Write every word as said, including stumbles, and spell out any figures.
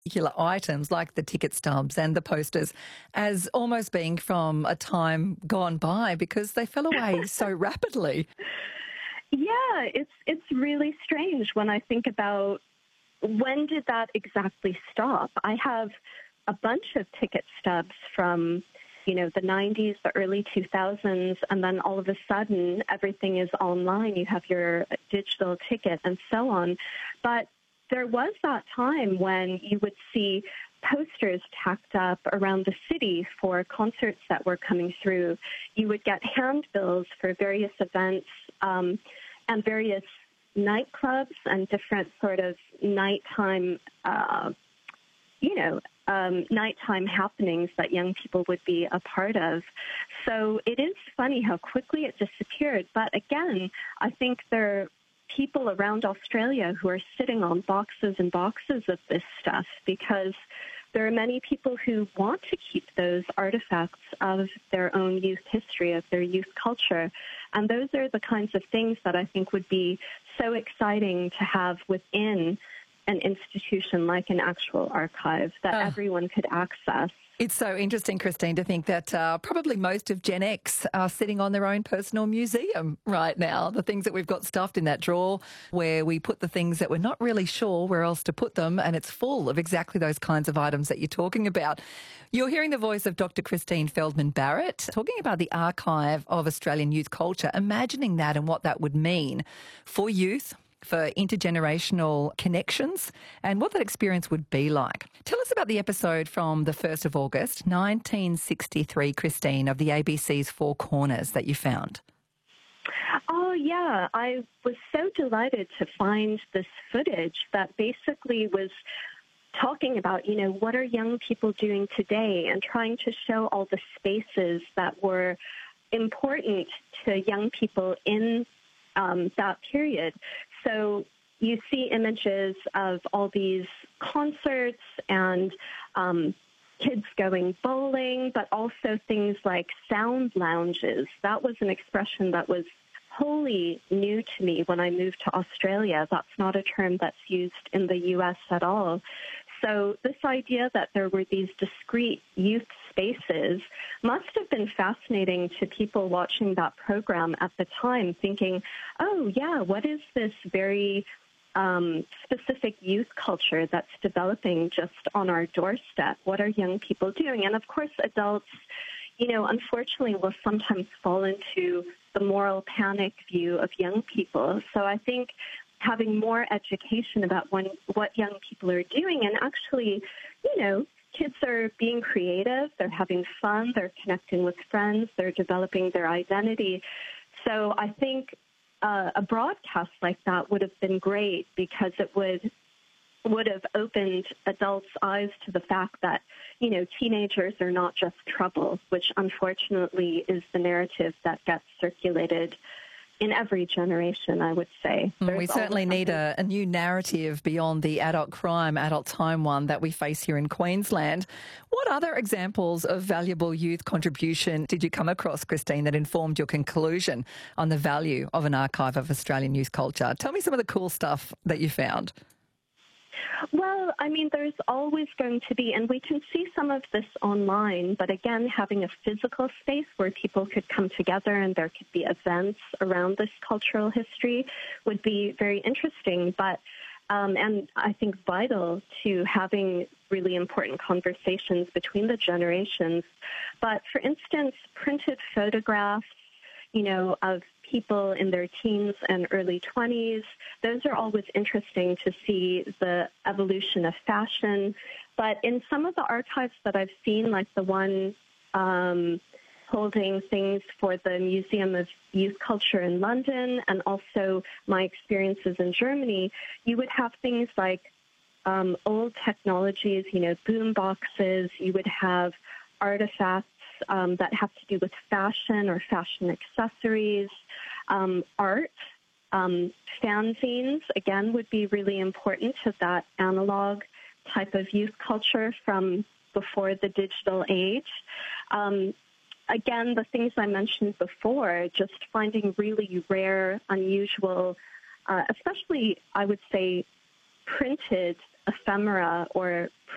particular items like the ticket stubs and the posters as almost being from a time gone by because they fell away so rapidly. Yeah, it's it's really strange when I think about when did that exactly stop. I have a bunch of ticket stubs from, you know, the nineties, the early two thousands, and then all of a sudden everything is online. You have your digital ticket and so on. But there was that time when you would see posters tacked up around the city for concerts that were coming through. You would get handbills for various events um, and various nightclubs and different sort of nighttime, uh, you know, um, nighttime happenings that young people would be a part of. So it is funny how quickly it disappeared. But again, I think there are people around Australia who are sitting on boxes and boxes of this stuff because there are many people who want to keep those artifacts of their own youth history, of their youth culture. And those are the kinds of things that I think would be so exciting to have within an institution like an actual archive that Oh. everyone could access. It's so interesting, Christine, to think that uh, probably most of Gen X are sitting on their own personal museum right now. The things that we've got stuffed in that drawer where we put the things that we're not really sure where else to put them, and it's full of exactly those kinds of items that you're talking about. You're hearing the voice of Doctor Christine Feldman-Barrett talking about the archive of Australian youth culture, imagining that and what that would mean for youth, for intergenerational connections and what that experience would be like. Tell us about the episode from the first of August, nineteen sixty-three, Christine, of the A B C's Four Corners that you found. Oh, yeah. I was so delighted to find this footage that basically was talking about, you know, what are young people doing today and trying to show all the spaces that were important to young people in um, that period. So you see images of all these concerts and um, kids going bowling, but also things like sound lounges. That was an expression that was wholly new to me when I moved to Australia. That's not a term that's used in the U S at all. So this idea that there were these discrete youth spaces must have been fascinating to people watching that program at the time, thinking, oh, yeah, what is this very um, specific youth culture that's developing just on our doorstep? What are young people doing? And of course, adults, you know, unfortunately will sometimes fall into the moral panic view of young people. So I think having more education about when, what young people are doing and actually, you know, kids are being creative, they're having fun, they're connecting with friends, they're developing their identity. So I think uh, a broadcast like that would have been great because it would would have opened adults' eyes to the fact that, you know, teenagers are not just trouble, which unfortunately is the narrative that gets circulated in every generation, I would say. Mm, we There's certainly always need something- a, a new narrative beyond the adult crime, adult time one that we face here in Queensland. What other examples of valuable youth contribution did you come across, Christine, that informed your conclusion on the value of an archive of Australian youth culture? Tell me some of the cool stuff that you found. Well, I mean, there's always going to be, and we can see some of this online, but again, having a physical space where people could come together and there could be events around this cultural history would be very interesting, but um, and I think vital to having really important conversations between the generations. But for instance, printed photographs, you know, of people in their teens and early twenties. Those are always interesting to see the evolution of fashion. But in some of the archives that I've seen, like the one um, holding things for the Museum of Youth Culture in London and also my experiences in Germany, you would have things like um, old technologies, you know, boom boxes. You would have artifacts Um, that have to do with fashion or fashion accessories, um, art, um, fanzines, again, would be really important to that analog type of youth culture from before the digital age. Um, again, the things I mentioned before, just finding really rare, unusual, uh, especially, I would say, printed ephemera or